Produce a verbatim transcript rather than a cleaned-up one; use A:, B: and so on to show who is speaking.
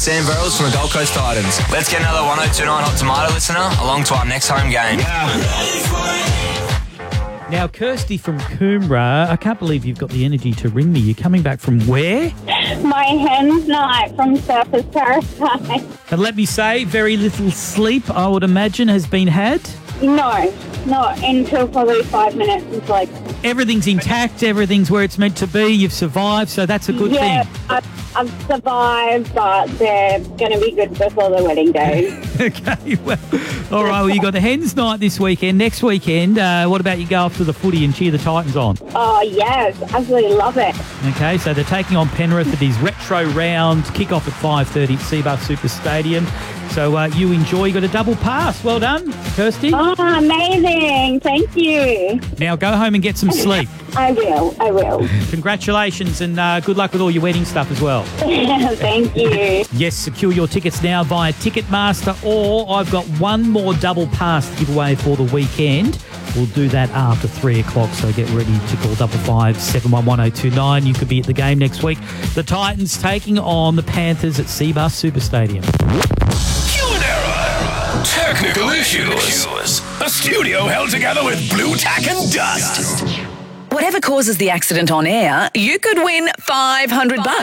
A: Sam Verrills from the Gold Coast Titans. Let's get another one oh two nine Hot Tomato listener along to our next home game.
B: Now, Kirsty from Coombra, I can't believe you've got the energy to ring me. You're coming back from where?
C: My hen's night from Surfers Paradise.
B: And let me say, very little sleep, I would imagine, has been had.
C: No, not until probably five minutes. It's like...
B: Everything's intact, everything's where it's meant to be, you've survived, so that's a good
C: yeah,
B: thing.
C: I've, I've survived, but they're going to be good before the wedding day.
B: Okay, well, all right, well, you got the Hens night this weekend. Next weekend, uh, what about you go off to the footy and cheer the Titans on?
C: Oh, yes, absolutely love it.
B: Okay, so they're taking on Penrith at his retro round, kick-off at five thirty at Seabus Super Stadium. So uh, you enjoy, you got a double pass. Well done, Kirsty.
C: Oh, amazing. Thank you.
B: Now go home and get some sleep.
C: I will, I will.
B: Congratulations and uh, good luck with all your wedding stuff as well.
C: Thank you.
B: Yes, secure your tickets now via Ticketmaster, or I've got one more double pass to give away for the weekend. We'll do that after three o'clock, so get ready to call double five seven one one oh two nine. You could be at the game next week. The Titans taking on the Panthers at Seabus Super Stadium.
D: Human error. Technical issues. A studio held together with blue tack and dust.
E: Whatever causes the accident on air, you could win five hundred bucks.